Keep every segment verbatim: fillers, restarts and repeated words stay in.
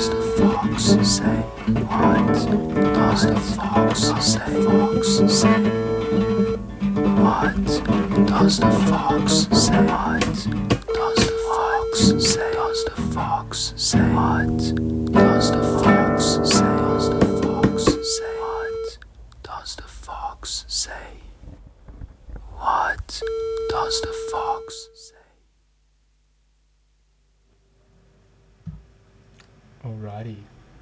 does the fox say? What does the fox say? Fox say? What does the fox say? What does the fox say? Does the fox say? What does the fox say? Does the fox say? What does the fox say? What does the fox say? Alrighty.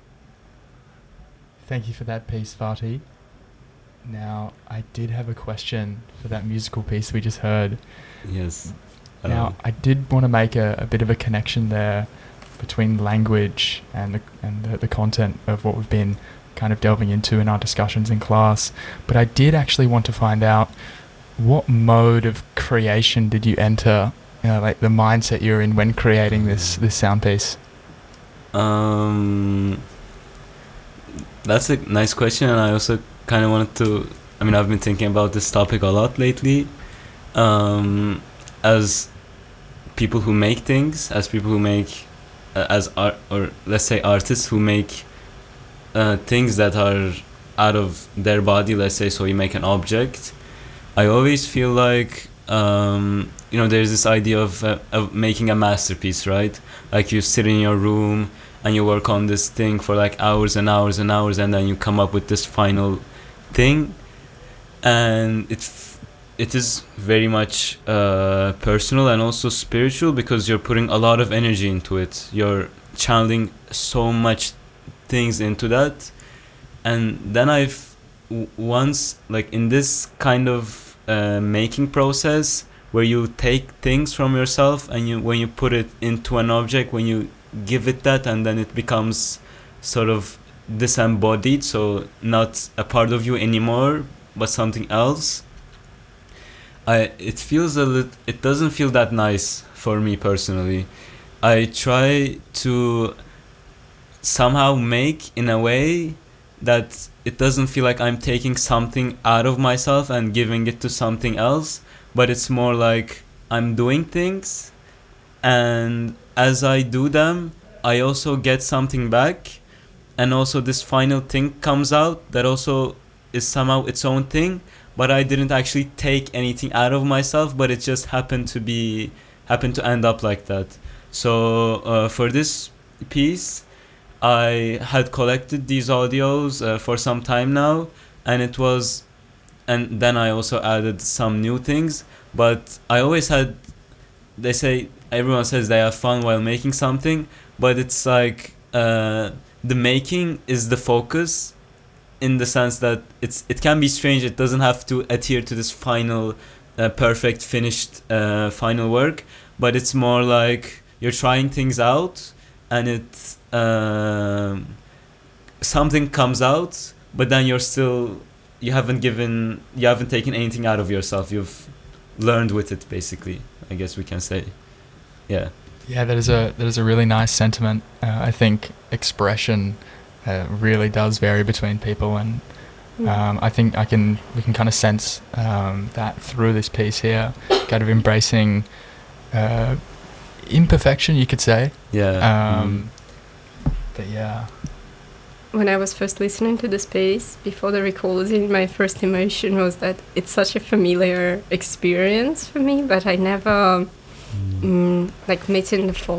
Thank you for that piece, Vati. Now, I did have a question for that musical piece we just heard. Yes. Now, Um, I did want to make a, a bit of a connection there between language and the and the, the content of what we've been kind of delving into in our discussions in class. But I did actually want to find out, what mode of creation did you enter, you know, like the mindset you're in when creating this, this sound piece? Um, that's a nice question, and I also kind of wanted to. I mean, I've been thinking about this topic a lot lately. Um, as people who make things, as people who make, uh, as art, or let's say artists who make uh, things that are out of their body. Let's say, so you make an object. I always feel like, um, you know, there's this idea of uh, of making a masterpiece, right? Like you sit in your room and you work on this thing for like hours and hours and hours, and then you come up with this final thing. And it f- it is very much uh, personal and also spiritual, because you're putting a lot of energy into it. You're channeling so much things into that. And then I've w- once, like in this kind of uh, making process, where you take things from yourself and you when you put it into an object, when you give it that, and then it becomes sort of disembodied, so not a part of you anymore, but something else. I it feels a lit, it doesn't feel that nice for me personally. I try to somehow make in a way that it doesn't feel like I'm taking something out of myself and giving it to something else, but it's more like I'm doing things, and as I do them, I also get something back, and also this final thing comes out that also is somehow its own thing, but I didn't actually take anything out of myself, but it just happened to be happened to end up like that. So uh, for this piece, I had collected these audios uh, for some time now, and it was, and then I also added some new things, but I always had, they say, everyone says they have fun while making something, but it's like uh, the making is the focus, in the sense that it's it can be strange. It doesn't have to adhere to this final, uh, perfect, finished, uh, final work, but it's more like you're trying things out, and it um, something comes out, but then you're still you haven't given you haven't taken anything out of yourself. You've learned with it, basically. I guess we can say, yeah. Yeah, that is a that is a really nice sentiment. Uh, I think expression uh, really does vary between people, and um, I think I can we can kind of sense um, that through this piece here, kind of embracing uh, imperfection, you could say. Yeah. Um, mm. But yeah. When I was first listening to this piece, before the recording, my first emotion was that it's such a familiar experience for me, but I never, mm, like, meeting the